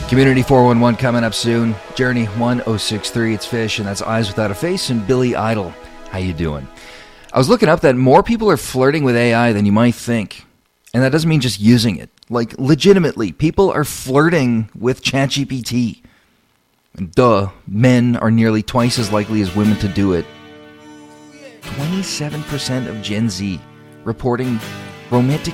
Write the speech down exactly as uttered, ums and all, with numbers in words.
Community four one one coming up soon. Journey one oh six three, it's Fish, and that's Eyes Without a Face, and Billy Idol. How you doing? I was looking up that more people are flirting with A I than you might think. And that doesn't mean just using it. Like, legitimately, people are flirting with ChatGPT. And duh, men are nearly twice as likely as women to do it. twenty-seven percent of Gen Z reporting romantic